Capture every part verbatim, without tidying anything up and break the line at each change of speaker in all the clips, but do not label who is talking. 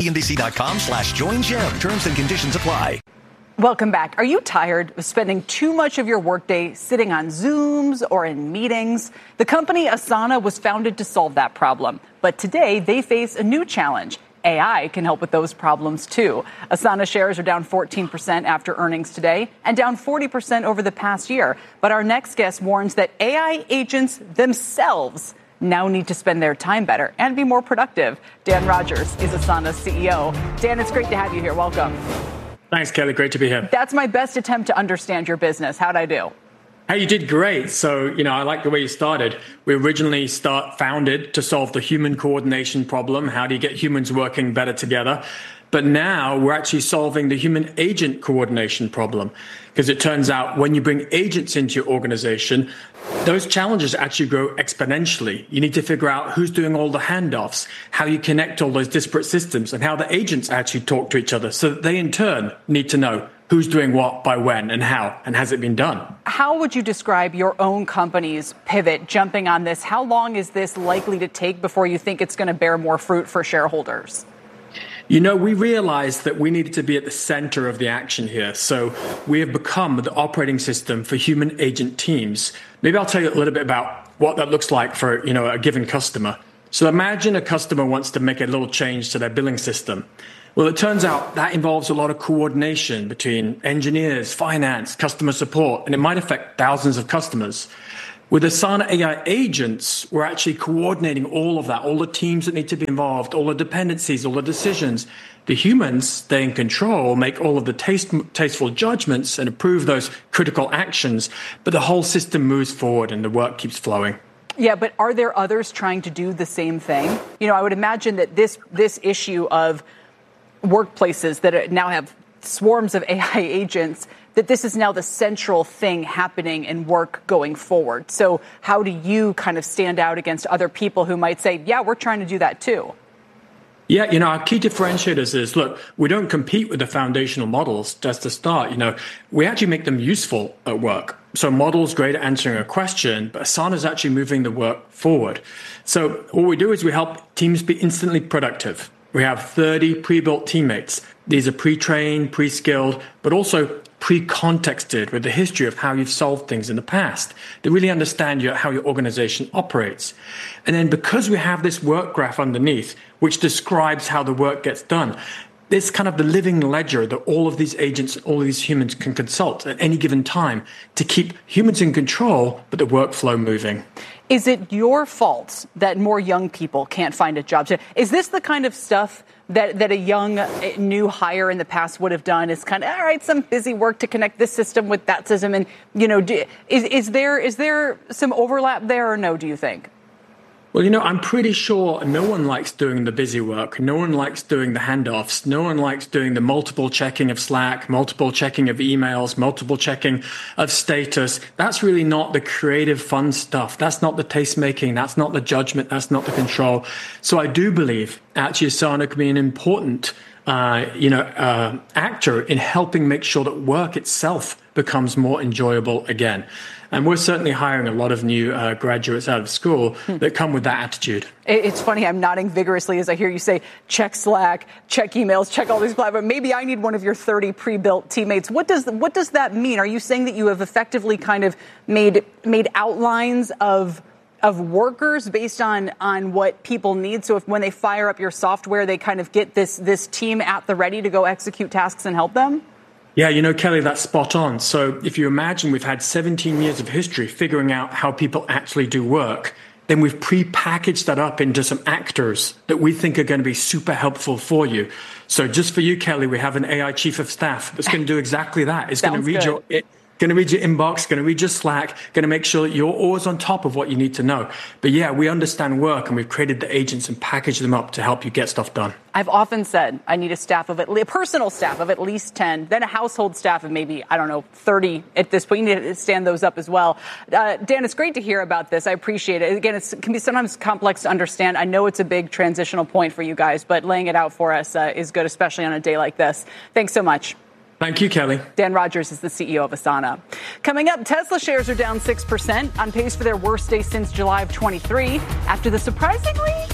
C N B C dot com slash join Jim. Terms and conditions apply.
Welcome back. Are you tired of spending too much of your workday sitting on Zooms or in meetings? The company Asana was founded to solve that problem. But today they face a new challenge. A I can help with those problems, too. Asana shares are down fourteen percent after earnings today and down forty percent over the past year. But our next guest warns that A I agents themselves now need to spend their time better and be more productive. Dan Rogers is Asana's C E O. Dan, it's great to have you here. Welcome.
Thanks, Kelly. Great to be here.
That's my best attempt to understand your business. How'd I do?
Hey, you did great. So, you know, I like the way you started. We originally start founded to solve the human coordination problem. How do you get humans working better together? But now we're actually solving the human agent coordination problem, because it turns out when you bring agents into your organization, those challenges actually grow exponentially. You need to figure out who's doing all the handoffs, how you connect all those disparate systems, and how the agents actually talk to each other, so that they in turn need to know who's doing what by when and how, and has it been done.
How would you describe your own company's pivot, jumping on this? How long is this likely to take before you think it's going to bear more fruit for shareholders?
You know, we realized that we needed to be at the center of the action here. So we have become the operating system for human agent teams. Maybe I'll tell you a little bit about what that looks like for, you know, a given customer. So imagine a customer wants to make a little change to their billing system. Well, it turns out that involves a lot of coordination between engineers, finance, customer support, and it might affect thousands of customers. With Asana A I agents, we're actually coordinating all of that, all the teams that need to be involved, all the dependencies, all the decisions. The humans stay in control, make all of the taste, tasteful judgments and approve those critical actions, but the whole system moves forward and the work keeps flowing.
Yeah, but are there others trying to do the same thing? You know, I would imagine that this this issue of workplaces that now have swarms of A I agents, that this is now the central thing happening in work going forward. So how do you kind of stand out against other people who might say, yeah, we're trying to do that too?
Yeah, you know, our key differentiators is, look, we don't compete with the foundational models just to start. You know, we actually make them useful at work. So models great at answering a question, but Asana is actually moving the work forward. So what we do is we help teams be instantly productive. We have thirty pre-built teammates. These are pre-trained, pre-skilled, but also pre-contexted with the history of how you've solved things in the past. They really understand your, how your organization operates. And then because we have this work graph underneath, which describes how the work gets done, it's kind of the living ledger that all of these agents, all of these humans can consult at any given time to keep humans in control, but the workflow moving.
Is it your fault that more young people can't find a job? Is this the kind of stuff that, that a young new hire in the past would have done? Is kind of, all right, some busy work to connect this system with that system. And, you know, do, is, is there is there some overlap there or no, do you think?
Well, you know, I'm pretty sure no one likes doing the busy work. No one likes doing the handoffs. No one likes doing the multiple checking of Slack, multiple checking of emails, multiple checking of status. That's really not the creative, fun stuff. That's not the taste making. That's not the judgment. That's not the control. So I do believe actually Asana can be an important, uh, you know, uh, actor in helping make sure that work itself becomes more enjoyable again. And we're certainly hiring a lot of new uh, graduates out of school that come with that attitude.
It's funny, I'm nodding vigorously as I hear you say, check Slack, check emails, check all these platforms. Maybe I need one of your thirty pre-built teammates. What does what does that mean? Are you saying that you have effectively kind of made made outlines of of workers based on on what people need? So if when they fire up your software, they kind of get this this team at the ready to go execute tasks and help them?
Yeah, you know, Kelly, that's spot on. So if you imagine we've had seventeen years of history figuring out how people actually do work, then we've pre-packaged that up into some actors that we think are going to be super helpful for you. So just for you, Kelly, we have an A I chief of staff that's going to do exactly that. It's going to read your... It, Going to read your inbox, going to read your Slack, going to make sure that you're always on top of what you need to know. But yeah, we understand work and we've created the agents and packaged them up to help you get stuff done.
I've often said I need a staff of at least, a personal staff of at least ten, then a household staff of maybe, I don't know, thirty at this point. You need to stand those up as well. Uh, Dan, it's great to hear about this. I appreciate it. Again, it can be sometimes complex to understand. I know it's a big transitional point for you guys, but laying it out for us uh, is good, especially on a day like this. Thanks so much.
Thank you, Kelly.
Dan Rogers is the C E O of Asana. Coming up, Tesla shares are down six percent, on pace for their worst day since July of twenty-three, after the surprisingly kind of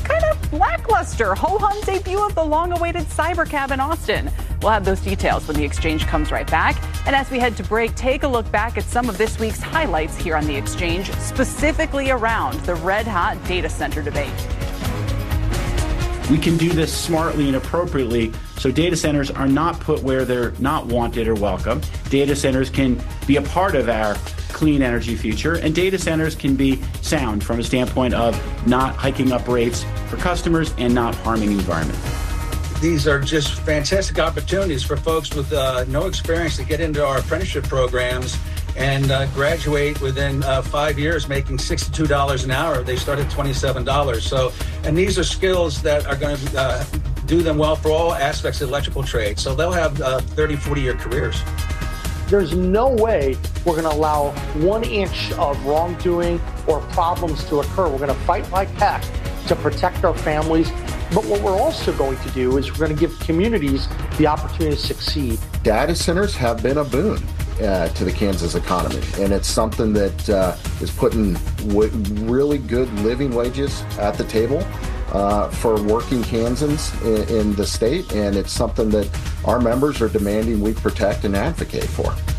was lackluster. Ho-hum debut of the long-awaited Cybercab in Austin. We'll have those details when the exchange comes right back. And as we head to break, take a look back at some of this week's highlights here on the exchange, specifically around the red-hot data center debate.
We can do this smartly and appropriately so data centers are not put where they're not wanted or welcome. Data centers can be a part of our clean energy future, and data centers can be sound from a standpoint of not hiking up rates for customers and not harming the environment.
These are just fantastic opportunities for folks with uh, no experience to get into our apprenticeship programs and uh, graduate within uh, five years making sixty-two dollars an hour. They start at twenty-seven dollars. So, and these are skills that are going to uh, do them well for all aspects of the electrical trade. So they'll have uh, thirty, forty-year careers.
There's no way we're going to allow one inch of wrongdoing or problems to occur. We're going to fight like heck to protect our families. But what we're also going to do is we're going to give communities the opportunity to succeed.
Data centers have been a boon uh, to the Kansas economy, and it's something that uh, is putting w- really good living wages at the table uh, for working Kansans in, in the state, and it's something that our members are demanding we protect and advocate for.